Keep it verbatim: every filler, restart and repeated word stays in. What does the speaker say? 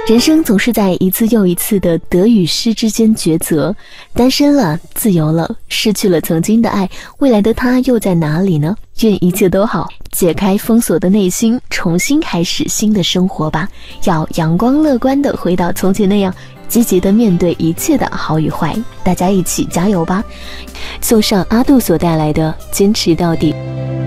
人生总是在一次又一次的得与失之间抉择，单身了，自由了，失去了曾经的爱，未来的他又在哪里呢？愿一切都好，解开封锁的内心，重新开始新的生活吧。要阳光乐观的回到从前那样，积极的面对一切的好与坏。大家一起加油吧！送上阿杜所带来的坚持到底。